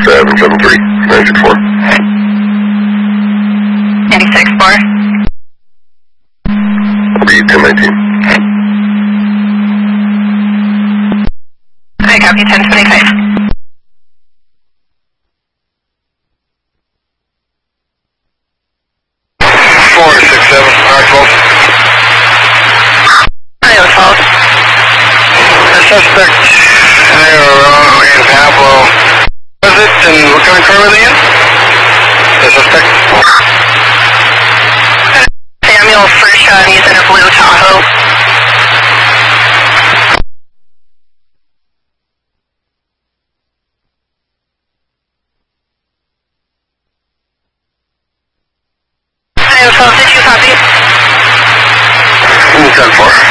773, 964. 96-4. Read 1019. I copy 1025. The suspect in Pablo, was it, and what kind of car were they in? The suspect? Samuel Frusha, he's in a blue Tahoe. I have 12, did you copy? 10-4.